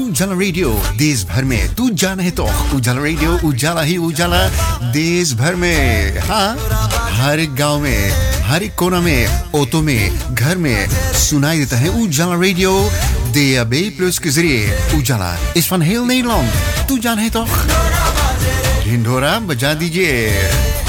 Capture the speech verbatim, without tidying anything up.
उजाला रेडियो देश भर में तू जाना है तो उजाला रेडियो उजाला ही उजाला देश भर में हाँ हर एक गांव में हर एक कोना में ऑटो में घर में सुनाई देता है उजाला radio D A B plus के जरिए उजाला is van heel Nederland तू जाना है तो ढिंढोरा बजा दीजिए